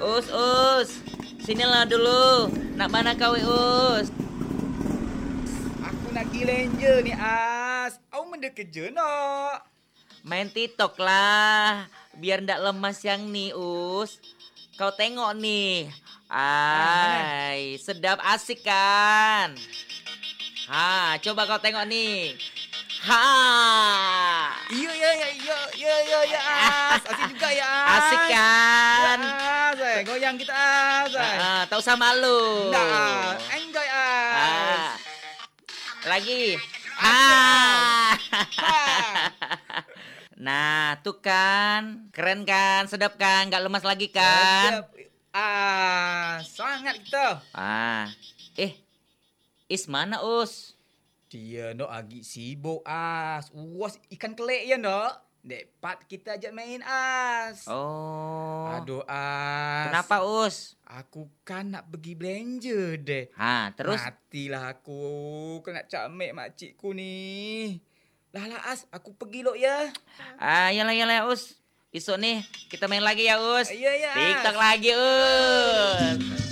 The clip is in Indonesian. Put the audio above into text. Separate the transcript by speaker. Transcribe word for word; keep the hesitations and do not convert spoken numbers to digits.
Speaker 1: Us, us. Sinilah dulu. Nak mana kau, us?
Speaker 2: Aku nak pergi ranger ni, As. Awak menda kerja nak?
Speaker 1: Main TikTok lah. Biar ndak lemas yang ni, us. Kau tengok nih.
Speaker 2: Ah, mana?
Speaker 1: Ay, sedap asik kan? Ha, coba kau tengok nih. Ha.
Speaker 2: Ya, ya, ya, ya, ya, ya, ya, As. Asik juga ya, As.
Speaker 1: Asik kan?
Speaker 2: Ya, As. Eh. Goyang kita, As. Eh.
Speaker 1: Ah, ah, tak usah malu.
Speaker 2: Nah, enjoy, As.
Speaker 1: Ah, lagi. Ha.
Speaker 2: Ha.
Speaker 1: Nah, tuh kan. Keren kan? Sedap kan? Gak lemas lagi kan?
Speaker 2: Sedap. Ah, sangat kita.
Speaker 1: Ah. Eh, Is mana, Us?
Speaker 2: Dia nak agi sibuk, As. Uas ikan kelik ya, nak. Dek part kita ajak main, As.
Speaker 1: Oh.
Speaker 2: Aduh, As.
Speaker 1: Kenapa, Us?
Speaker 2: Aku kan nak pergi belanja deh.
Speaker 1: Ha, terus?
Speaker 2: Matilah aku. Kena camik makcikku ni. Lah lah, As. Aku pergi lo ya.
Speaker 1: Ah, yalah yalah, Us. Besok nih kita main lagi ya, Us.
Speaker 2: Ya, ya, As.
Speaker 1: TikTok lagi, Us.